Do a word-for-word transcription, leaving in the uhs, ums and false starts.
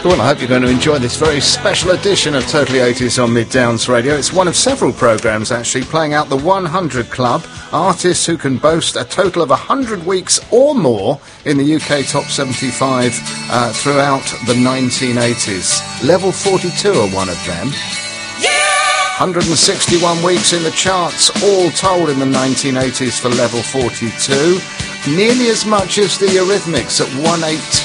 Well, I hope you're going to enjoy this very special edition of Totally eighties on Mid Downs Radio. It's one of several programmes, actually, playing out the one hundred Club, artists who can boast a total of one hundred weeks or more in the U K Top seventy-five uh, throughout the nineteen eighties. Level forty-two are one of them. one hundred sixty-one weeks in the charts, all told, in the nineteen eighties for Level forty-two. Nearly as much as the Eurythmics at one eighty-two.